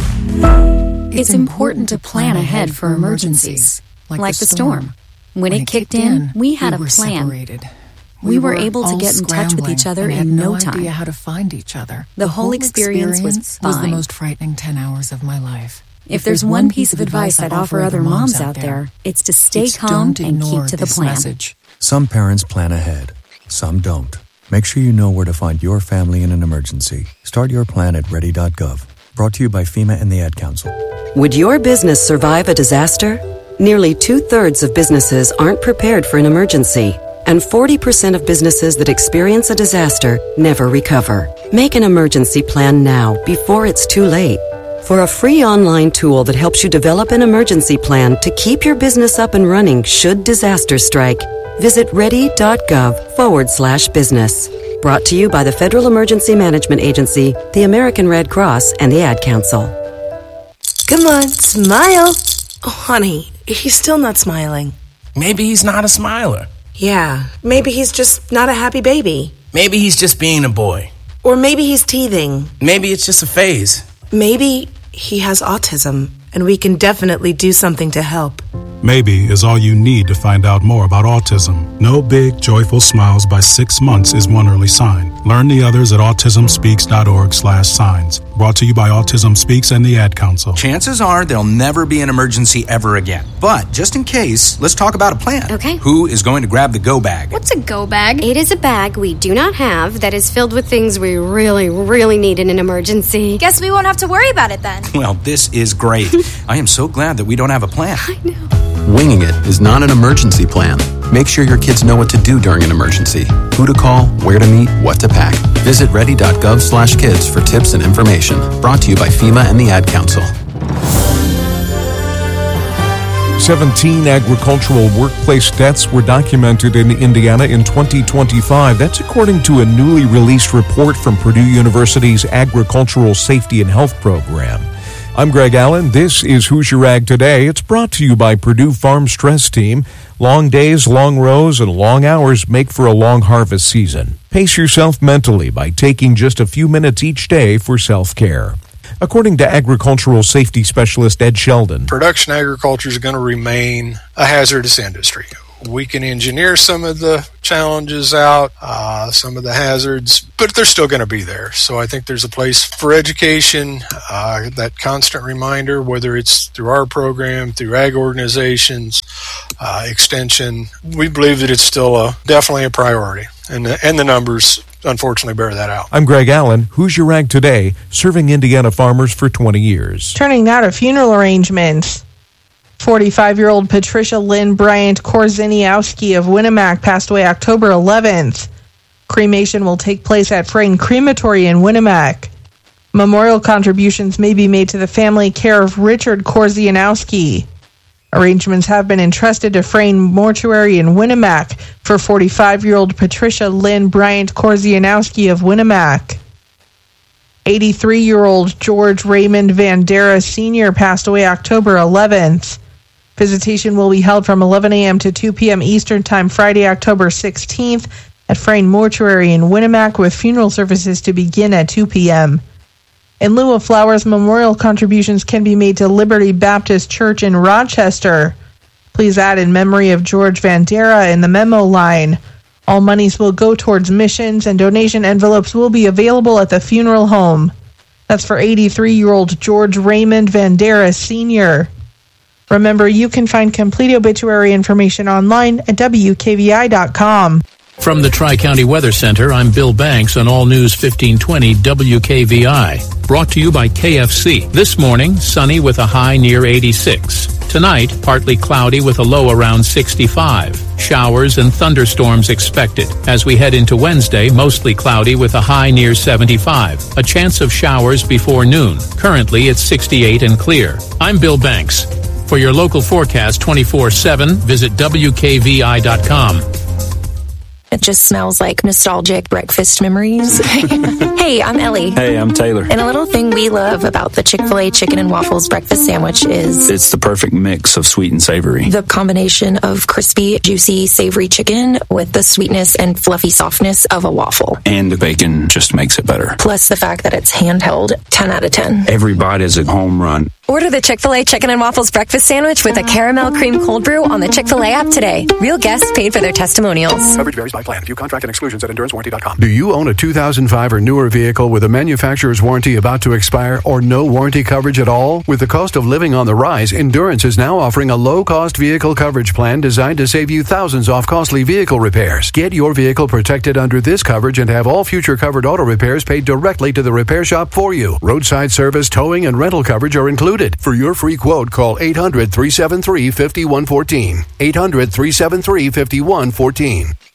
It's important to plan ahead for emergencies, like the storm. When it kicked in, we had a plan. We were able to get in touch with each other in no time. I had no idea how to find each other. The whole experience was fine. was the most frightening ten hours of my life. If there's one piece of advice I'd offer other moms out there, it's to stay calm and keep to the plan. Some parents plan ahead, some don't. Make sure you know where to find your family in an emergency. Start your plan at ready dot gov. Brought to you by FEMA and the Ad Council. Would your business survive a disaster? Nearly two-thirds of businesses aren't prepared for an emergency. And forty percent of businesses that experience a disaster never recover. Make an emergency plan now, before it's too late. For a free online tool that helps you develop an emergency plan to keep your business up and running should disaster strike, visit ready.gov forward slash business. Brought to you by the Federal Emergency Management Agency, the American Red Cross, and the Ad Council. Come on, smile. Oh, honey, he's still not smiling. Maybe he's not a smiler. Yeah, maybe he's just not a happy baby. Maybe he's just being a boy. Or maybe he's teething. Maybe it's just a phase. Maybe he has autism, and we can definitely do something to help. Maybe is all you need to find out more about autism. No big, joyful smiles by six months is one early sign. Learn the others at autismspeaks.org slash signs. Brought to you by Autism Speaks and the Ad Council. Chances are there'll never be an emergency ever again. But just in case, let's talk about a plan. Okay. Who is going to grab the go bag? What's a go bag? It is a bag we do not have that is filled with things we really, really need in an emergency. Guess we won't have to worry about it then. Well, this is great. I am so glad that we don't have a plan. I know. Winging it is not an emergency plan. Make sure your kids know what to do during an emergency, who to call, where to meet, what to pack. Visit ready.gov slash kids for tips and information. Brought to you by FEMA and the Ad Council. seventeen agricultural workplace deaths were documented in Indiana in twenty twenty-five. That's according to a newly released report from Purdue University's Agricultural Safety and Health Program. I'm Greg Allen. This is Hoosier Ag Today. It's brought to you by Purdue Farm Stress Team. Long days, long rows, and long hours make for a long harvest season. Pace yourself mentally by taking just a few minutes each day for self-care. According to agricultural safety specialist Ed Sheldon, production agriculture is going to remain a hazardous industry. We can engineer some of the challenges out, uh, some of the hazards, but they're still going to be there. So I think there's a place for education, uh, that constant reminder, whether it's through our program, through ag organizations, uh, extension. We believe that it's still a, definitely a priority, and the, and the numbers unfortunately bear that out. I'm Greg Allen, Hoosier Ag Today, serving Indiana farmers for twenty years. Turning now to funeral arrangements. forty-five-year-old Patricia Lynn Bryant Korzeniowski of Winnemac passed away October eleventh. Cremation will take place at Frayne Crematory in Winnemac. Memorial contributions may be made to the family care of Richard Korzeniowski. Arrangements have been entrusted to Frayne Mortuary in Winnemac for forty-five-year-old Patricia Lynn Bryant Korzeniowski of Winnemac. eighty-three-year-old George Raymond Vandera Senior passed away October eleventh. Visitation will be held from eleven a.m. to two p.m. Eastern Time Friday, October sixteenth at Frayne Mortuary in Winnemac, with funeral services to begin at two p.m. In lieu of flowers, memorial contributions can be made to Liberty Baptist Church in Rochester. Please add in memory of George Vandera in the memo line. All monies will go towards missions, and donation envelopes will be available at the funeral home. That's for eighty-three-year-old George Raymond Vandera Senior Remember, you can find complete obituary information online at W K V I dot com. From the Tri-County Weather Center, I'm Bill Banks on All News fifteen twenty W K V I. Brought to you by K F C. This morning, sunny with a high near eighty-six. Tonight, partly cloudy with a low around sixty-five. Showers and thunderstorms expected. As we head into Wednesday, mostly cloudy with a high near seventy-five. A chance of showers before noon. Currently, it's sixty-eight and clear. I'm Bill Banks. For your local forecast twenty-four seven, visit W K V I dot com. It just smells like nostalgic breakfast memories. Hey, I'm Ellie. Hey, I'm Taylor. And a little thing we love about the Chick-fil-A Chicken and Waffles breakfast sandwich is... It's the perfect mix of sweet and savory. The combination of crispy, juicy, savory chicken with the sweetness and fluffy softness of a waffle. And the bacon just makes it better. Plus the fact that it's handheld, ten out of ten. Every bite is a home run. Order the Chick-fil-A Chicken and Waffles breakfast sandwich with a caramel cream cold brew on the Chick-fil-A app today. Real guests paid for their testimonials. Coverage varies by plan. View contract and exclusions at endurance warranty dot com. Do you own a two thousand five or newer vehicle with a manufacturer's warranty about to expire or no warranty coverage at all? With the cost of living on the rise, Endurance is now offering a low-cost vehicle coverage plan designed to save you thousands off costly vehicle repairs. Get your vehicle protected under this coverage and have all future covered auto repairs paid directly to the repair shop for you. Roadside service, towing, and rental coverage are included. For your free quote, call eight hundred, three seven three, five one one four. eight hundred, three seven three, five one one four.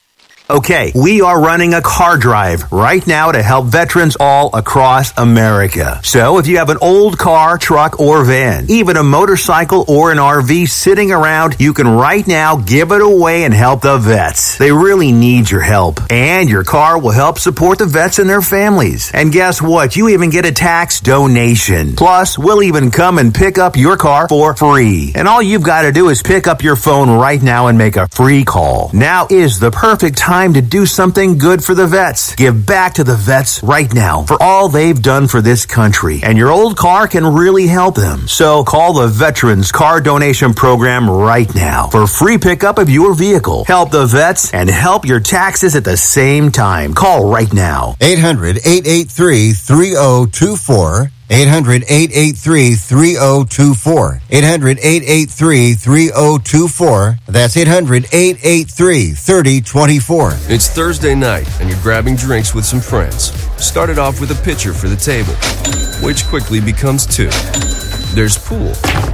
Okay, we are running a car drive right now to help veterans all across America. So if you have an old car, truck, or van, even a motorcycle or an R V sitting around, you can right now give it away and help the vets. They really need your help. And your car will help support the vets and their families. And guess what? You even get a tax donation. Plus, we'll even come and pick up your car for free. And all you've got to do is pick up your phone right now and make a free call. Now is the perfect time to do something good for the vets. Give back to the vets right now for all they've done for this country. And your old car can really help them. So call the Veterans Car Donation Program right now for free pickup of your vehicle. Help the vets and help your taxes at the same time. Call right now. eight hundred, eight eight three, three oh two four. eight hundred, eight eight three, three oh two four. eight hundred, eight eight three, three oh two four. That's eight hundred, eight eight three, three oh two four. It's Thursday night, and you're grabbing drinks with some friends. Started off with a pitcher for the table, which quickly becomes two. There's pool.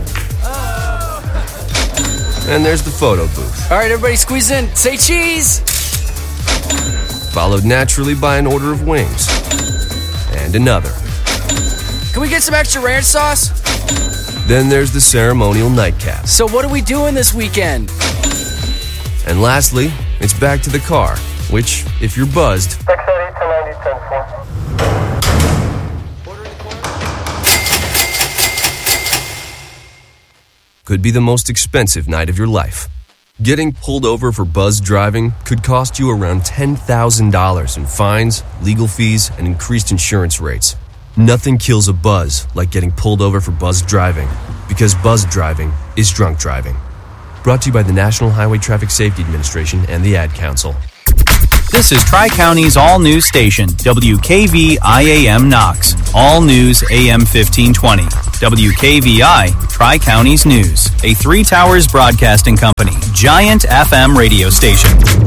And there's the photo booth. All right, everybody squeeze in. Say cheese! Followed naturally by an order of wings. And another. Can we get some extra ranch sauce? Then there's the ceremonial nightcap. So what are we doing this weekend? And lastly, it's back to the car, which, if you're buzzed, could be the most expensive night of your life. Getting pulled over for buzzed driving could cost you around ten thousand dollars in fines, legal fees, and increased insurance rates. Nothing kills a buzz like getting pulled over for buzzed driving, because buzzed driving is drunk driving. Brought to you by the National Highway Traffic Safety Administration and the Ad Council. This is Tri-County's all-news station, W K V I A M Knox. All News A M fifteen twenty. W K V I, Tri-County's News. A Three Towers Broadcasting Company, giant F M radio station.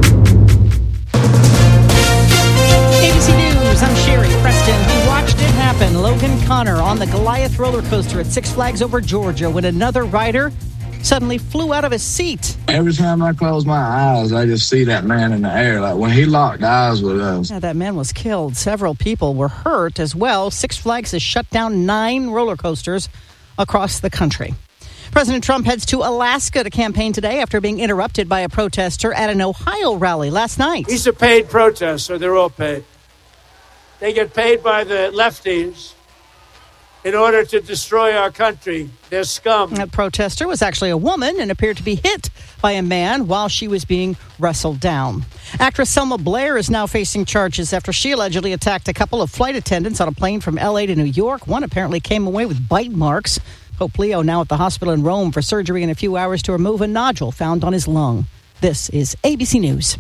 A B C News, I'm Sherry Preston. We watched it happen. Logan Connor on the Goliath roller coaster at Six Flags Over Georgia when another rider suddenly flew out of his seat. Every time I close my eyes, I just see that man in the air. Like when he locked eyes with us. Yeah, that man was killed. Several people were hurt as well. Six Flags has shut down nine roller coasters across the country. President Trump heads to Alaska to campaign today after being interrupted by a protester at an Ohio rally last night. He's a paid protester. They're all paid. They get paid by the lefties in order to destroy our country. They're scum. That protester was actually a woman and appeared to be hit by a man while she was being wrestled down. Actress Selma Blair is now facing charges after she allegedly attacked a couple of flight attendants on a plane from L A to New York. One apparently came away with bite marks. Pope Leo now at the hospital in Rome for surgery in a few hours to remove a nodule found on his lung. This is A B C News.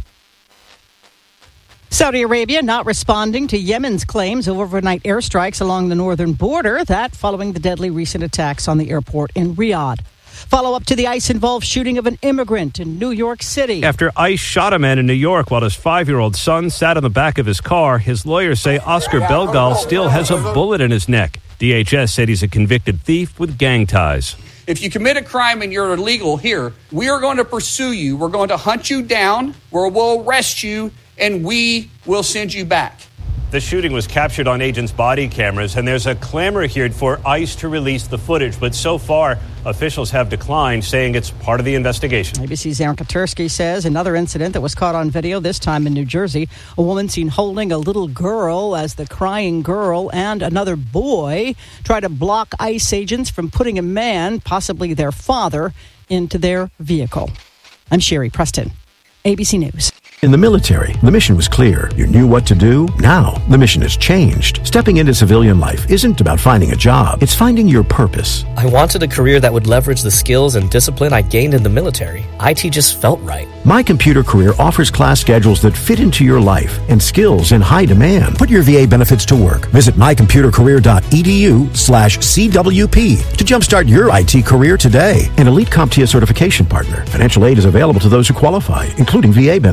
Saudi Arabia not responding to Yemen's claims of overnight airstrikes along the northern border. That following the deadly recent attacks on the airport in Riyadh. Follow up to the ICE-involved shooting of an immigrant in New York City. After ICE shot a man in New York while his five-year-old son sat in the back of his car, his lawyers say Oscar Belgal still has a bullet in his neck. D H S said he's a convicted thief with gang ties. If you commit a crime and you're illegal here, we are going to pursue you. We're going to hunt you down, where we'll arrest you, and we will send you back. The shooting was captured on agents' body cameras, and there's a clamor here for ICE to release the footage. But so far, officials have declined, saying it's part of the investigation. A B C's Aaron Katursky says another incident that was caught on video, this time in New Jersey. A woman seen holding a little girl as the crying girl and another boy try to block ICE agents from putting a man, possibly their father, into their vehicle. I'm Sherry Preston, A B C News. In the military, the mission was clear. You knew what to do. Now, the mission has changed. Stepping into civilian life isn't about finding a job. It's finding your purpose. I wanted a career that would leverage the skills and discipline I gained in the military. I T just felt right. My Computer Career offers class schedules that fit into your life and skills in high demand. Put your V A benefits to work. Visit mycomputercareer.edu slash CWP to jumpstart your I T career today. An elite CompTIA certification partner. Financial aid is available to those who qualify, including V A benefits. Veteran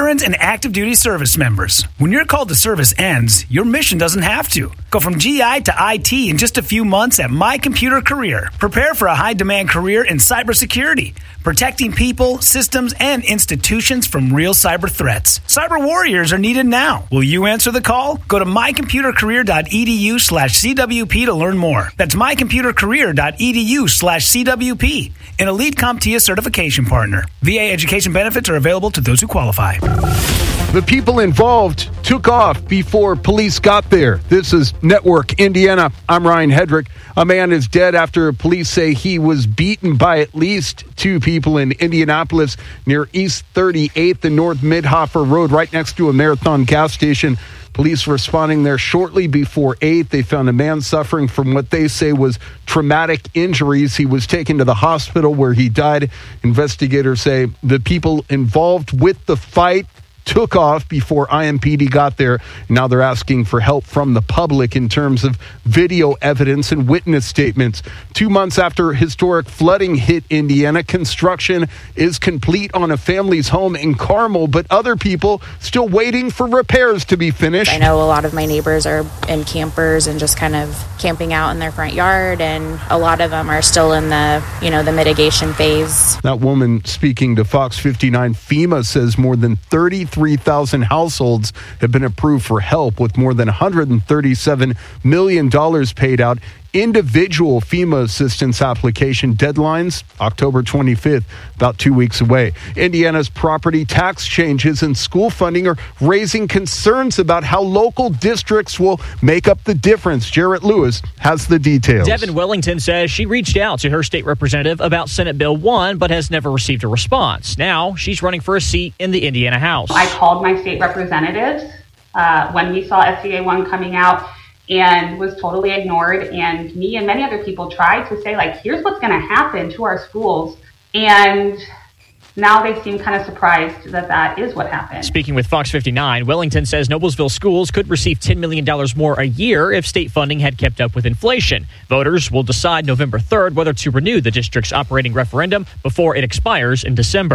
veterans and active duty service members. When your call to service ends, your mission doesn't have to. Go from G I to I T in just a few months at My Computer Career. Prepare for a high-demand career in cybersecurity, protecting people, systems, and institutions from real cyber threats. Cyber warriors are needed now. Will you answer the call? Go to mycomputercareer.edu slash CWP to learn more. That's mycomputercareer.edu slash CWP. An Elite CompTIA certification partner. V A education benefits are available to those who qualify. The people involved took off before police got there. This is Network Indiana. I'm Ryan Hedrick. A man is dead after police say he was beaten by at least two people in Indianapolis near East thirty-eighth and North Midhofer Road, right next to a Marathon gas station. Police responding there shortly before eight. They found a man suffering from what they say was traumatic injuries. He was taken to the hospital where he died. Investigators say the people involved with the fight took off before I M P D got there. Now they're asking for help from the public in terms of video evidence and witness statements. Two months after historic flooding hit Indiana, construction is complete on a family's home in Carmel, but other people still waiting for repairs to be finished. I know a lot of my neighbors are in campers and just kind of camping out in their front yard, and a lot of them are still in the, you know, the mitigation phase. That woman speaking to Fox fifty-nine, FEMA says more than thirty-three thousand households have been approved for help, with more than one hundred thirty-seven million dollars paid out. Individual FEMA assistance application deadlines, October twenty-fifth, about two weeks away. Indiana's property tax changes and school funding are raising concerns about how local districts will make up the difference. Jarrett Lewis has the details. Devin Wellington says she reached out to her state representative about Senate Bill one, but has never received a response. Now she's running for a seat in the Indiana House. I called my state representatives uh, when we saw S B A one coming out, and was totally ignored. And me and many other people tried to say, like, here's what's going to happen to our schools. And now they seem kind of surprised that that is what happened. Speaking with Fox fifty-nine, Wellington says Noblesville schools could receive ten million dollars more a year if state funding had kept up with inflation. Voters will decide November third whether to renew the district's operating referendum before it expires in December.